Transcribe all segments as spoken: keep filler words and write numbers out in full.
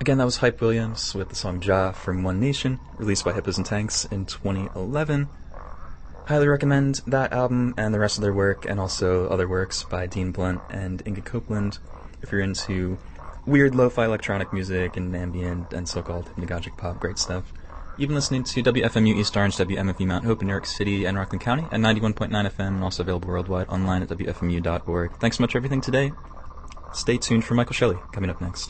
Again, that was Hype Williams with the song Ja from One Nation, released by Hippos and Tanks in twenty eleven. Highly recommend that album and the rest of their work, and also other works by Dean Blunt and Inga Copeland, if you're into weird lo-fi electronic music and ambient and so-called hypnagogic pop. Great stuff. You've been listening to W F M U East Orange, W M F U Mount Hope in New York City and Rockland County at ninety-one point nine F M, and also available worldwide online at W F M U dot org. Thanks so much for everything today. Stay tuned for Michael Shelley coming up next.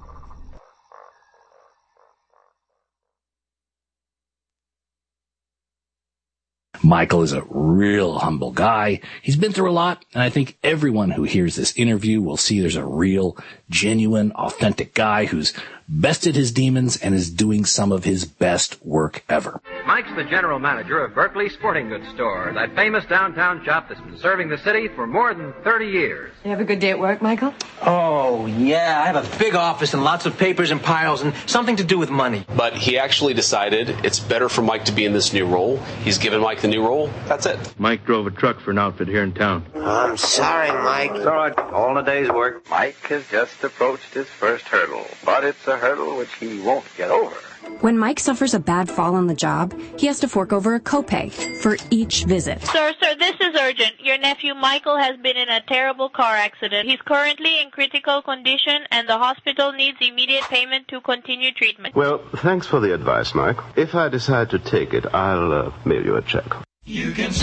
Michael is a real humble guy. He's been through a lot, and I think everyone who hears this interview will see there's a real, genuine, authentic guy who's bested his demons and is doing some of his best work ever. Mike's the general manager of Berkeley Sporting Goods Store, that famous downtown shop that's been serving the city for more than thirty years. You have a good day at work, Michael? Oh, yeah. I have a big office and lots of papers and piles and something to do with money. But he actually decided it's better for Mike to be in this new role. He's given Mike the new role. That's it. Mike drove a truck for an outfit here in town. I'm sorry, Mike. It's all right. All in a day's work. Mike has just approached his first hurdle, but it's a hurdle which he won't get over. When Mike suffers a bad fall on the job, he has to fork over a copay for each visit. Sir, sir, this is urgent. Your nephew Michael has been in a terrible car accident. He's currently in critical condition, and the hospital needs immediate payment to continue treatment. Well, thanks for the advice, Mike. If I decide to take it, I'll uh, mail you a check. You can